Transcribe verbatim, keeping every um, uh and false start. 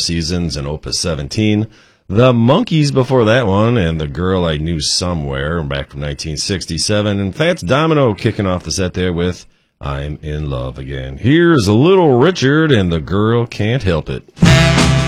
Seasons and Opus seventeen. The Monkees before that one, and The Girl I Knew Somewhere, back from nineteen sixty-seven. And Fats Domino kicking off the set there with I'm in Love Again. Here's Little Richard and The Girl Can't Help It.